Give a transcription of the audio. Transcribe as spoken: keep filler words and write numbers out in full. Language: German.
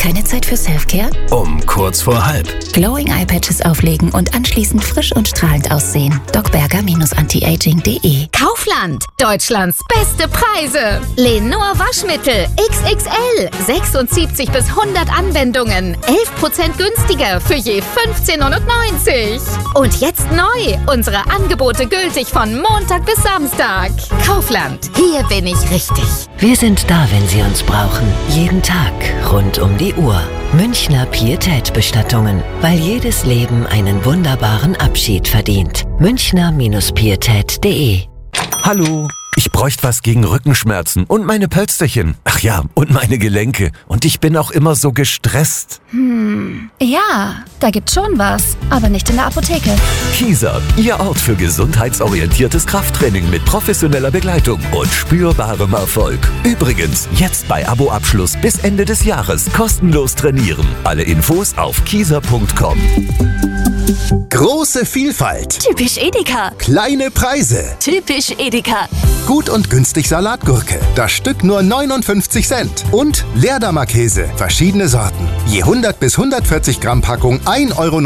Keine Zeit für Selfcare? Um kurz vor halb. Glowing Eye Patches auflegen und anschließend frisch und strahlend aussehen. docberger Antiaging punkt de. Kaufland. Deutschlands beste Preise. Lenor Waschmittel X X L. sechsundsiebzig bis hundert Anwendungen. elf Prozent günstiger für je fünfzehn neunundneunzig. Und jetzt neu. Unsere Angebote gültig von Montag bis Samstag. Kaufland. Hier bin ich richtig. Wir sind da, wenn Sie uns brauchen. Jeden Tag, rund um die Uhr. Münchner Pietät-Bestattungen. Weil jedes Leben einen wunderbaren Abschied verdient. Münchner-Pietät punkt de. Hallo, ich bräuchte was gegen Rückenschmerzen und meine Pölsterchen. Ach ja, und meine Gelenke. Und ich bin auch immer so gestresst. Hm, ja, da gibt's schon was, aber nicht in der Apotheke. Kieser, Ihr Ort für gesundheitsorientiertes Krafttraining mit professioneller Begleitung und spürbarem Erfolg. Übrigens, jetzt bei Aboabschluss bis Ende des Jahres kostenlos trainieren. Alle Infos auf kieser punkt com. Große Vielfalt. Typisch Edeka. Kleine Preise. Typisch Edeka. Gut und günstig Salatgurke. Das Stück nur neunundfünfzig Cent. Und Leerdammer Käse. Verschiedene Sorten. Je hundert bis hundertvierzig Gramm Packung ein Euro.